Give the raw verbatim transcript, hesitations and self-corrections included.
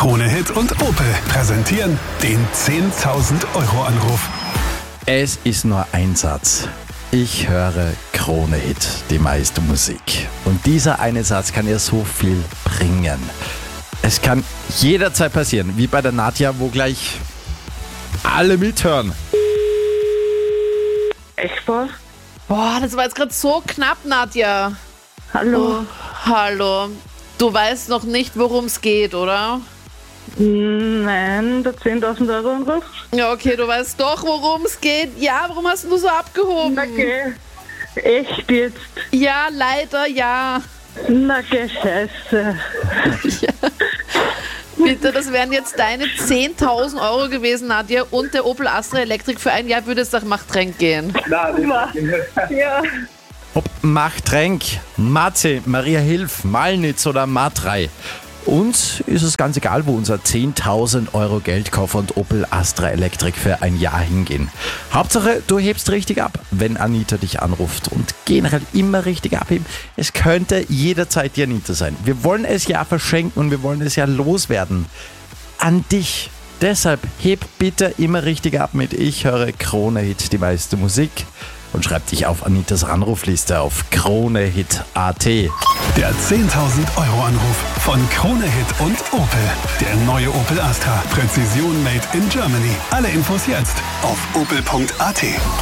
Krone Hit und Opel präsentieren den zehntausend Euro Anruf. Es ist nur ein Satz. Ich höre Krone Hit, die meiste Musik. Und dieser eine Satz kann dir so viel bringen. Es kann jederzeit passieren, wie bei der Nadja, wo gleich alle mithören. Eschbach? Boah, das war jetzt gerade so knapp, Nadja. Hallo. Oh, hallo. Du weißt noch nicht, worum es geht, oder? Nein, der zehntausend Euro Anruf. Ja, okay, du weißt doch, worum es geht. Ja, warum hast du so abgehoben? Okay. Echt jetzt? Ja, leider, ja. Na, geh, scheiße. Bitte, das wären jetzt deine zehntausend Euro gewesen, Nadja, und der Opel Astra Electric für ein Jahr würde es nach Machtrenk gehen. Ja. Ob Machtrenk, Mathe, Maria Hilf, Malnitz oder Matrei. Uns ist es ganz egal, wo unser zehntausend Euro Geldkoffer und Opel Astra Electric für ein Jahr hingehen. Hauptsache, du hebst richtig ab, wenn Anita dich anruft. Und generell immer richtig abheben. Es könnte jederzeit die Anita sein. Wir wollen es ja verschenken und wir wollen es ja loswerden. An dich. Deshalb heb bitte immer richtig ab mit Ich höre Krone Hit, die meiste Musik. Und schreib dich auf Anitas Anrufliste auf kronehit punkt at. Der zehntausend Euro Anruf von Krone Hit und Opel. Der neue Opel Astra. Präzision made in Germany. Alle Infos jetzt auf opel punkt at.